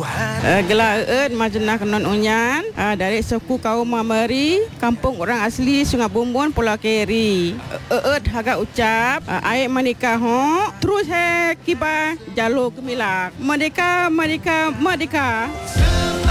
Gelar Majenah Kenon Unyan dari suku kaum Mameri, kampung orang asli Sungai Bumbun, Pulau Keri. Agak ucap air menikah terus kibar jalur Gemilak. Merdeka, merdeka, merdeka.